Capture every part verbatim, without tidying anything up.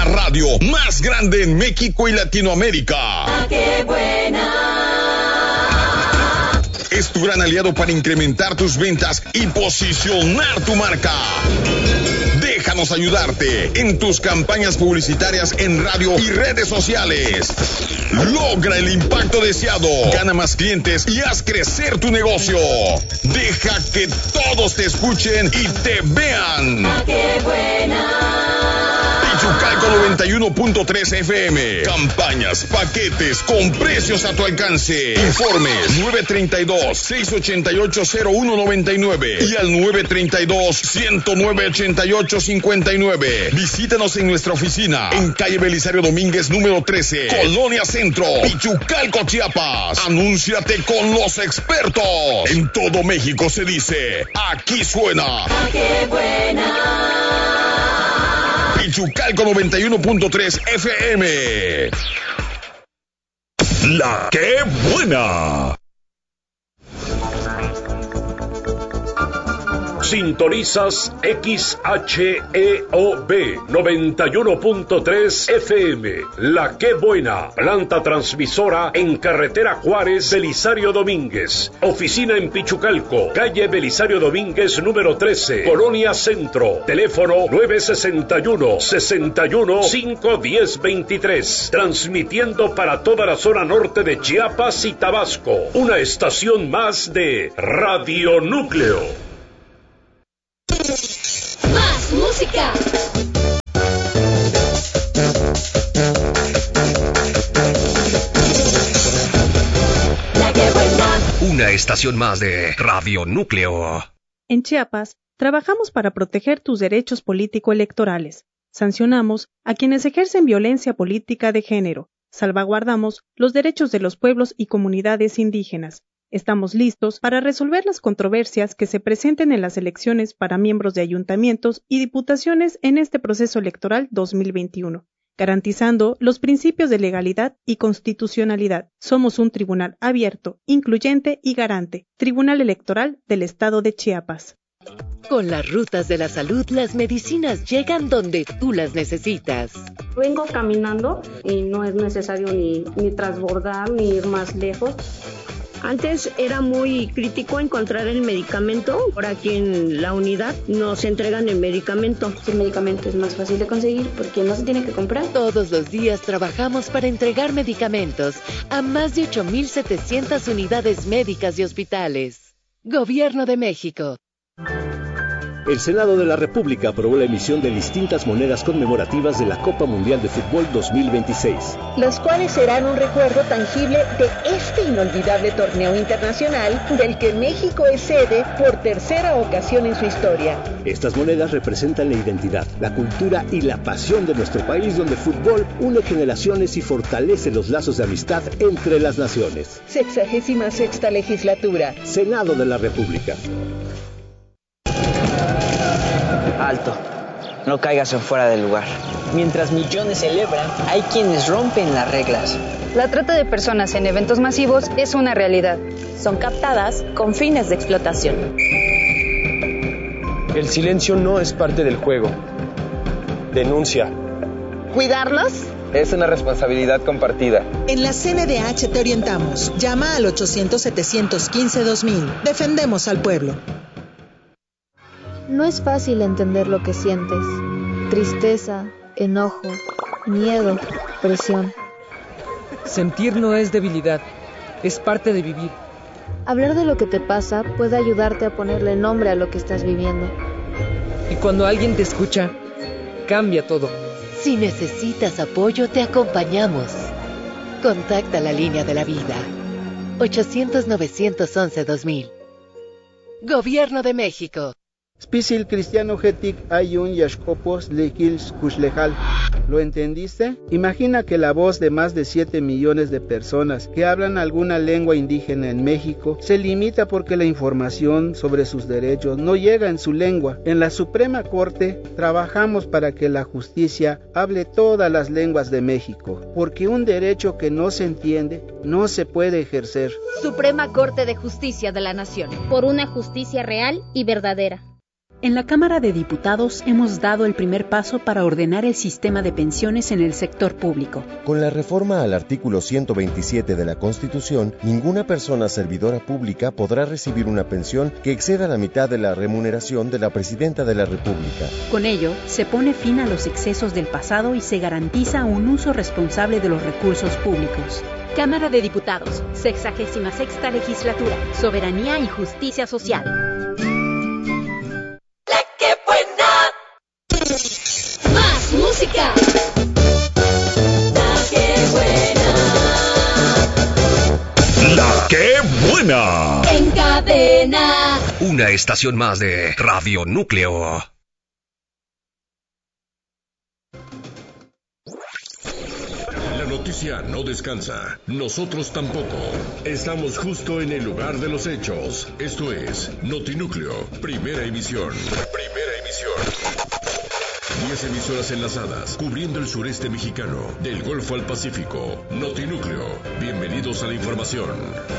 radio más grande en México y Latinoamérica. ¡Ah, qué buena! Es tu gran aliado para incrementar tus ventas y posicionar tu marca. Déjanos ayudarte en tus campañas publicitarias en radio y redes sociales. Logra el impacto deseado, gana más clientes y haz crecer tu negocio. Deja que todos te escuchen y te vean. ¡Ah, qué buena! Pichucalco noventa y uno punto tres F M. Campañas, paquetes con precios a tu alcance. Informes nueve tres dos, seis ocho ocho, cero uno nueve nueve y al nueve tres dos, uno cero nueve, ocho ocho cinco nueve. Visítanos en nuestra oficina en calle Belisario Domínguez número trece, Colonia Centro, Pichucalco, Chiapas. Anúnciate con los expertos. En todo México se dice, aquí suena. ¡Ah, qué buena! Pichucalco noventa y uno punto tres F M. La que buena. Sintonizas X H E O B noventa y uno punto tres F M. La que buena. Planta transmisora en carretera Juárez, Belisario Domínguez. Oficina en Pichucalco, calle Belisario Domínguez número trece, Colonia Centro. Teléfono nueve seis uno, seis uno, cinco uno cero, veintitrés. Transmitiendo para toda la zona norte de Chiapas y Tabasco. Una estación más de Radio Núcleo. ¡Más música! La que buena. Una estación más de Radio Núcleo. En Chiapas, trabajamos para proteger tus derechos político-electorales. Sancionamos a quienes ejercen violencia política de género. Salvaguardamos los derechos de los pueblos y comunidades indígenas. Estamos listos para resolver las controversias que se presenten en las elecciones para miembros de ayuntamientos y diputaciones en este proceso electoral dos mil veintiuno, garantizando los principios de legalidad y constitucionalidad. Somos un tribunal abierto, incluyente y garante. Tribunal Electoral del Estado de Chiapas. Con las rutas de la salud, las medicinas llegan donde tú las necesitas. Vengo caminando y no es necesario ni, ni transbordar ni ir más lejos. Antes era muy crítico encontrar el medicamento. Ahora aquí en la unidad nos entregan el medicamento. El medicamento es más fácil de conseguir porque no se tiene que comprar. Todos los días trabajamos para entregar medicamentos a más de ocho mil setecientas unidades médicas y hospitales. Gobierno de México. El Senado de la República aprobó la emisión de distintas monedas conmemorativas de la Copa Mundial de Fútbol dos mil veintiséis. Las cuales serán un recuerdo tangible de este inolvidable torneo internacional del que México es sede por tercera ocasión en su historia. Estas monedas representan la identidad, la cultura y la pasión de nuestro país, donde el fútbol une generaciones y fortalece los lazos de amistad entre las naciones. Sexagésima sexta legislatura. Senado de la República. Alto, no caigas en fuera del lugar. Mientras millones celebran, hay quienes rompen las reglas. La trata de personas en eventos masivos es una realidad. Son captadas con fines de explotación. El silencio no es parte del juego. Denuncia. ¿Cuidarlos? Es una responsabilidad compartida. En la C N D H te orientamos. Llama al ochocientos, setecientos quince, dos mil. Defendemos al pueblo. No es fácil entender lo que sientes. Tristeza, enojo, miedo, presión. Sentir no es debilidad, es parte de vivir. Hablar de lo que te pasa puede ayudarte a ponerle nombre a lo que estás viviendo. Y cuando alguien te escucha, cambia todo. Si necesitas apoyo, te acompañamos. Contacta la línea de la vida. ochocientos, novecientos once, dos mil. Gobierno de México. Spisil cristiano getic ayun yashkopos lekil skushlejal. ¿Lo entendiste? Imagina que la voz de más de siete millones de personas que hablan alguna lengua indígena en México se limita porque la información sobre sus derechos no llega en su lengua. En la Suprema Corte trabajamos para que la justicia hable todas las lenguas de México, porque un derecho que no se entiende no se puede ejercer. Suprema Corte de Justicia de la Nación. Por una justicia real y verdadera. En la Cámara de Diputados hemos dado el primer paso para ordenar el sistema de pensiones en el sector público. Con la reforma al artículo ciento veintisiete de la Constitución, ninguna persona servidora pública podrá recibir una pensión que exceda la mitad de la remuneración de la Presidenta de la República. Con ello, se pone fin a los excesos del pasado y se garantiza un uso responsable de los recursos públicos. Cámara de Diputados, sexagésima sexta legislatura, Soberanía y Justicia Social. Más música. La que buena. La que buena. En cadena. Una estación más de Radio Núcleo. La noticia no descansa. Nosotros tampoco. Estamos justo en el lugar de los hechos. Esto es Notinúcleo, primera emisión. Primera emisión. Diez emisoras enlazadas, cubriendo el sureste mexicano, del Golfo al Pacífico. Notinúcleo, bienvenidos a la información.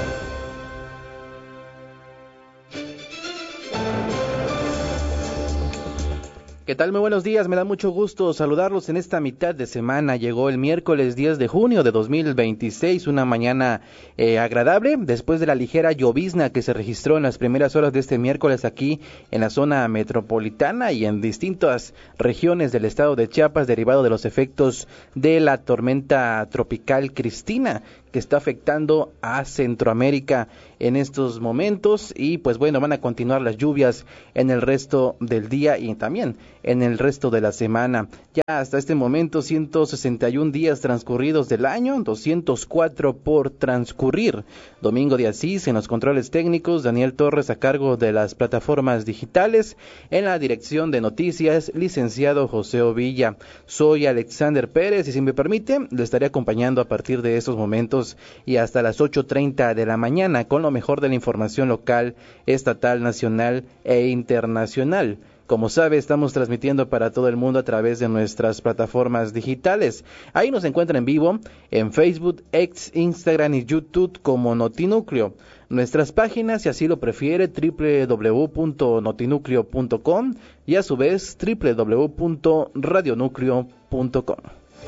¿Qué tal? Muy buenos días, me da mucho gusto saludarlos en esta mitad de semana. Llegó el miércoles diez de junio de dos mil veintiséis, una mañana eh, agradable, después de la ligera llovizna que se registró en las primeras horas de este miércoles aquí en la zona metropolitana y en distintas regiones del estado de Chiapas, derivado de los efectos de la tormenta tropical Cristina, que está afectando a Centroamérica en estos momentos. Y pues bueno, van a continuar las lluvias en el resto del día y también en el resto de la semana. Ya hasta este momento ciento sesenta y un días transcurridos del año, doscientos cuatro por transcurrir. Domingo de Asís en los controles técnicos, Daniel Torres a cargo de las plataformas digitales, en la dirección de noticias, licenciado José Ovilla. Soy Alexander Pérez y si me permite, le estaré acompañando a partir de estos momentos y hasta las ocho treinta de la mañana con lo mejor de la información local, estatal, nacional e internacional. Como sabe, estamos transmitiendo para todo el mundo a través de nuestras plataformas digitales. Ahí nos encuentran en vivo en Facebook, X, Instagram y YouTube como Notinúcleo. Nuestras páginas, si así lo prefiere, doble u doble u doble u punto notinúcleo punto com y a su vez doble u doble u doble u punto radionúcleo punto com.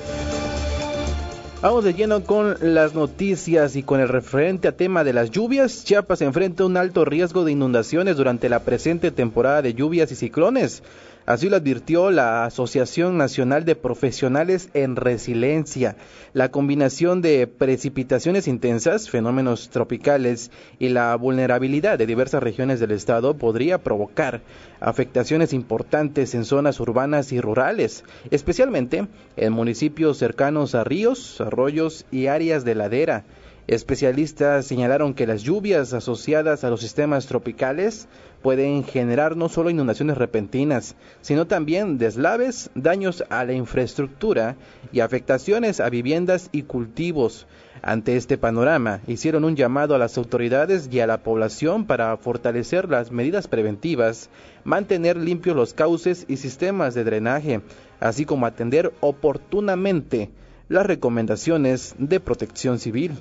Vamos de lleno con las noticias y con el referente a tema de las lluvias. Chiapas enfrenta un alto riesgo de inundaciones durante la presente temporada de lluvias y ciclones. Así lo advirtió la Asociación Nacional de Profesionales en Resiliencia. La combinación de precipitaciones intensas, fenómenos tropicales y la vulnerabilidad de diversas regiones del estado podría provocar afectaciones importantes en zonas urbanas y rurales, especialmente en municipios cercanos a ríos, arroyos y áreas de ladera. Especialistas señalaron que las lluvias asociadas a los sistemas tropicales pueden generar no solo inundaciones repentinas, sino también deslaves, daños a la infraestructura y afectaciones a viviendas y cultivos. Ante este panorama, hicieron un llamado a las autoridades y a la población para fortalecer las medidas preventivas, mantener limpios los cauces y sistemas de drenaje, así como atender oportunamente las recomendaciones de Protección Civil.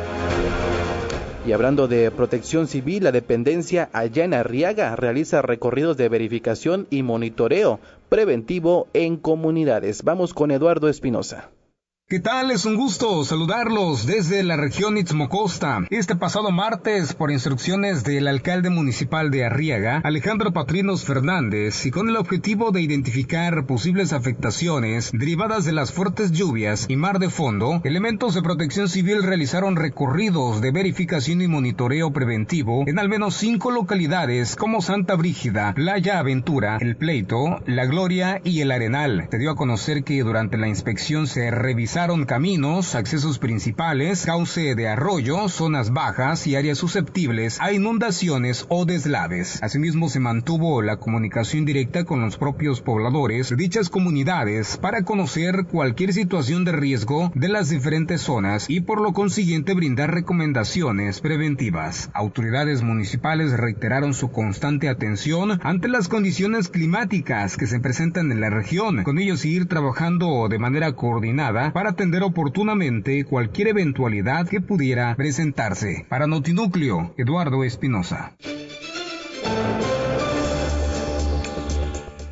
Y hablando de Protección Civil, la dependencia allá en Arriaga realiza recorridos de verificación y monitoreo preventivo en comunidades. Vamos con Eduardo Espinosa. ¿Qué tal? Es un gusto saludarlos desde la región Istmo Costa. Este pasado martes, por instrucciones del alcalde municipal de Arriaga, Alejandro Patrinos Fernández, y con el objetivo de identificar posibles afectaciones derivadas de las fuertes lluvias y mar de fondo, elementos de Protección Civil realizaron recorridos de verificación y monitoreo preventivo en al menos cinco localidades como Santa Brígida, Playa Aventura, El Pleito, La Gloria y El Arenal. Se dio a conocer que durante la inspección se revisaron caminos, accesos principales, cauce de arroyo, zonas bajas y áreas susceptibles a inundaciones o deslaves. Asimismo, se mantuvo la comunicación directa con los propios pobladores de dichas comunidades para conocer cualquier situación de riesgo de las diferentes zonas y por lo consiguiente brindar recomendaciones preventivas. Autoridades municipales reiteraron su constante atención ante las condiciones climáticas que se presentan en la región, con ello seguir trabajando de manera coordinada para atender oportunamente cualquier eventualidad que pudiera presentarse. Para Notinúcleo, Eduardo Espinosa.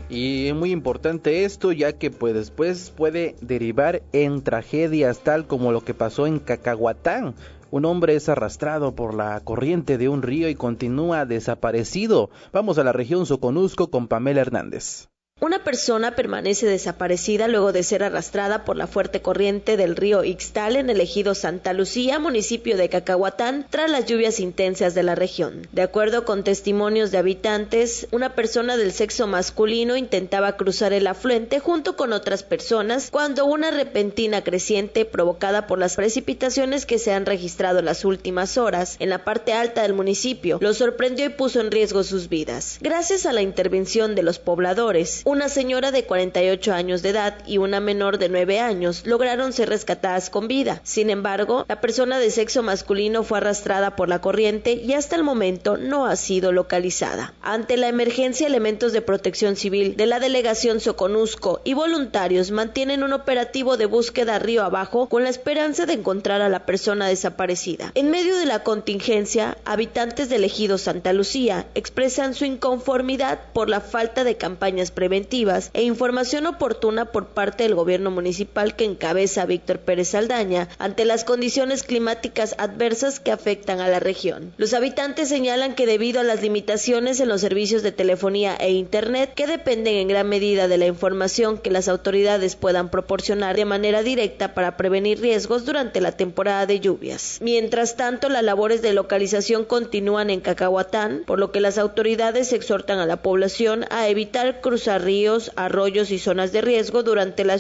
Y es muy importante esto, ya que pues después puede derivar en tragedias tal como lo que pasó en Cacahuatán. Un hombre es arrastrado por la corriente de un río y continúa desaparecido. Vamos a la región Soconusco con Pamela Hernández. Una persona permanece desaparecida luego de ser arrastrada por la fuerte corriente del río Ixtal en el ejido Santa Lucía, municipio de Cacahuatán, tras las lluvias intensas de la región. De acuerdo con testimonios de habitantes, una persona del sexo masculino intentaba cruzar el afluente junto con otras personas cuando una repentina creciente provocada por las precipitaciones que se han registrado en las últimas horas en la parte alta del municipio los sorprendió y puso en riesgo sus vidas. Gracias a la intervención de los pobladores, una señora de cuarenta y ocho años de edad y una menor de nueve años lograron ser rescatadas con vida. Sin embargo, la persona de sexo masculino fue arrastrada por la corriente y hasta el momento no ha sido localizada. Ante la emergencia, elementos de protección civil de la delegación Soconusco y voluntarios mantienen un operativo de búsqueda río abajo con la esperanza de encontrar a la persona desaparecida. En medio de la contingencia, habitantes del ejido Santa Lucía expresan su inconformidad por la falta de campañas preventivas e información oportuna por parte del gobierno municipal que encabeza Víctor Pérez Saldaña ante las condiciones climáticas adversas que afectan a la región. Los habitantes señalan que debido a las limitaciones en los servicios de telefonía e internet que dependen en gran medida de la información que las autoridades puedan proporcionar de manera directa para prevenir riesgos durante la temporada de lluvias. Mientras tanto, las labores de localización continúan en Cacahuatán, por lo que las autoridades exhortan a la población a evitar cruzar ríos, arroyos y zonas de riesgo durante las